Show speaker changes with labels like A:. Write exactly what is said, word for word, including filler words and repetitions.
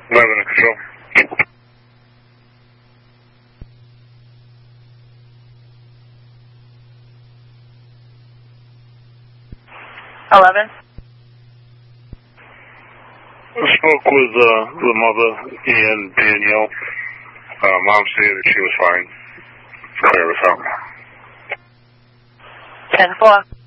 A: eleven in control.
B: eleven.
A: I spoke with uh, the mother and Danielle. Uh, Mom said that she was fine. Clear with her.
B: ten four.